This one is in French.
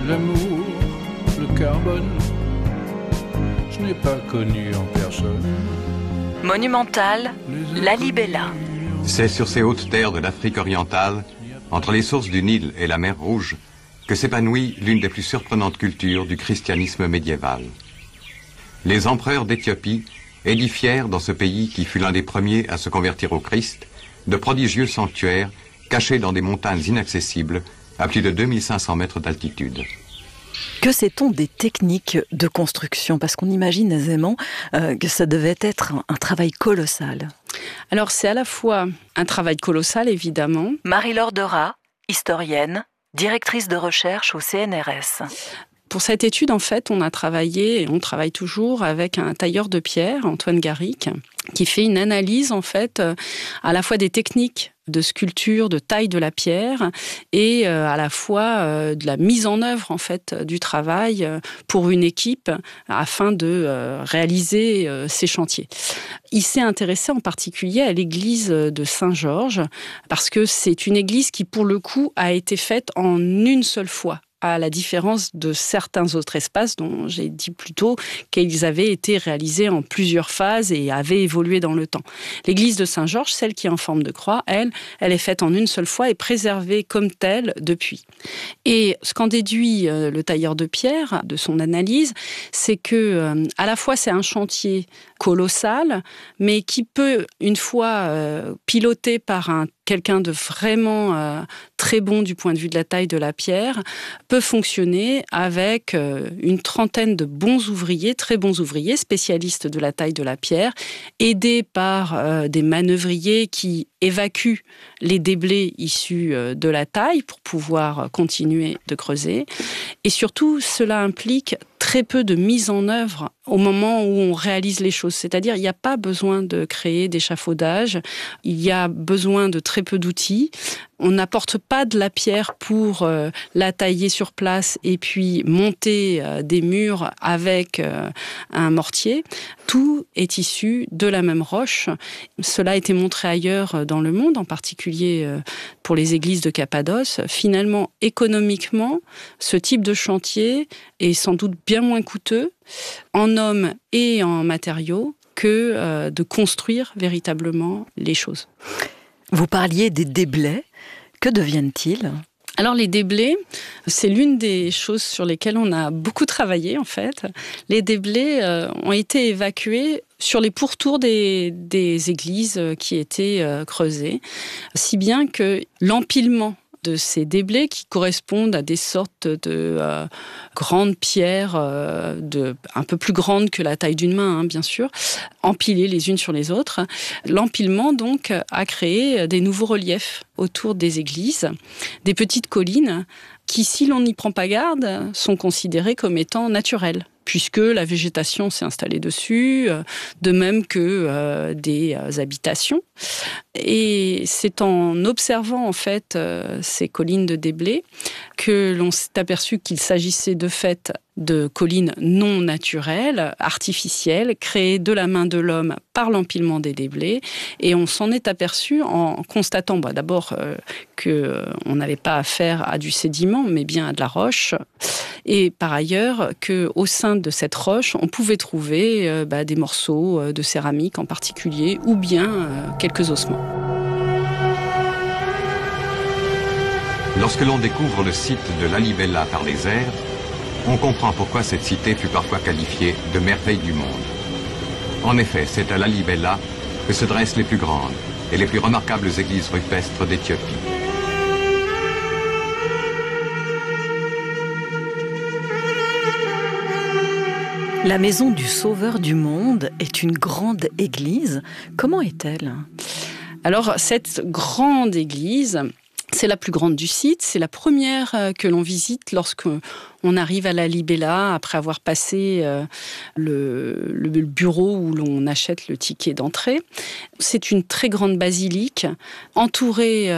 L'amour, le carbone, je n'ai pas connu en personne. Monumental, la Libella. C'est sur ces hautes terres de l'Afrique orientale, entre les sources du Nil et la mer Rouge, que s'épanouit l'une des plus surprenantes cultures du christianisme médiéval. Les empereurs d'Éthiopie édifièrent dans ce pays qui fut l'un des premiers à se convertir au Christ, de prodigieux sanctuaires cachés dans des montagnes inaccessibles à plus de 2500 mètres d'altitude. Que sait-on des techniques de construction ? Parce qu'on imagine aisément que ça devait être un travail colossal. Alors c'est à la fois un travail colossal évidemment. Marie-Laure Derat, historienne, directrice de recherche au CNRS. Pour cette étude, en fait, on a travaillé, et on travaille toujours avec un tailleur de pierre, Antoine Garric, qui fait une analyse, en fait, à la fois des techniques de sculpture, de taille de la pierre, et à la fois de la mise en œuvre, en fait, du travail pour une équipe afin de réaliser ces chantiers. Il s'est intéressé en particulier à l'église de Saint-Georges, parce que c'est une église qui, pour le coup, a été faite en une seule fois, à la différence de certains autres espaces dont j'ai dit plus tôt qu'ils avaient été réalisés en plusieurs phases et avaient évolué dans le temps. L'église de Saint-Georges, celle qui est en forme de croix, elle est faite en une seule fois et préservée comme telle depuis. Et ce qu'en déduit le tailleur de pierre de son analyse, c'est que à la fois c'est un chantier colossal, mais qui peut, une fois piloté par quelqu'un de vraiment très bon du point de vue de la taille de la pierre, peut fonctionner avec une trentaine de bons ouvriers, très bons ouvriers, spécialistes de la taille de la pierre, aidés par des manœuvriers qui évacuent les déblais issus de la taille pour pouvoir continuer de creuser. Et surtout, cela implique très peu de mise en œuvre au moment où on réalise les choses. C'est-à-dire, il n'y a pas besoin de créer d'échafaudage, il y a besoin de très peu d'outils. On n'apporte pas de la pierre pour la tailler sur place et puis monter des murs avec un mortier. Tout est issu de la même roche. Cela a été montré ailleurs dans le monde, en particulier pour les églises de Cappadoce. Finalement, économiquement, ce type de chantier est sans doute bien moins coûteux en hommes et en matériaux que de construire véritablement les choses. Vous parliez des déblais. Que deviennent-ils ? Alors les déblais, c'est l'une des choses sur lesquelles on a beaucoup travaillé en fait. Les déblais ont été évacués sur les pourtours des églises qui étaient creusées, si bien que l'empilement de ces déblais qui correspondent à des sortes de grandes pierres un peu plus grandes que la taille d'une main, bien sûr, empilées les unes sur les autres. L'empilement, donc, a créé des nouveaux reliefs autour des églises, des petites collines qui, si l'on n'y prend pas garde, sont considérées comme étant naturelles, puisque la végétation s'est installée dessus, de même que des habitations. Et c'est en observant en fait ces collines de déblais que l'on s'est aperçu qu'il s'agissait de fait de collines non naturelles, artificielles, créées de la main de l'homme par l'empilement des déblais. Et on s'en est aperçu en constatant d'abord qu'on n'avait pas affaire à du sédiment, mais bien à de la roche. Et par ailleurs, qu'au sein de cette roche, on pouvait trouver des morceaux de céramique en particulier, ou bien quelques ossements. Lorsque l'on découvre le site de Lalibela par les airs, on comprend pourquoi cette cité fut parfois qualifiée de merveille du monde. En effet, c'est à Lalibela que se dressent les plus grandes et les plus remarquables églises rupestres d'Éthiopie. La maison du Sauveur du monde est une grande église. Comment est-elle ? Alors, cette grande église, c'est la plus grande du site. C'est la première que l'on visite lorsqu'on arrive à Lalibela, après avoir passé le bureau où l'on achète le ticket d'entrée. C'est une très grande basilique, entourée